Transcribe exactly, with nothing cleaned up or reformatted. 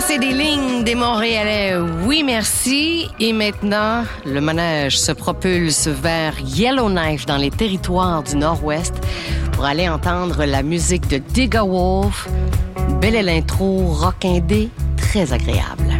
C'est des lignes des Montréalais. Oui, merci. Et maintenant, le manège se propulse vers Yellowknife dans les territoires du Nord-Ouest pour aller entendre la musique de Digga Wolf. Belle est l'intro rock indé, très agréable.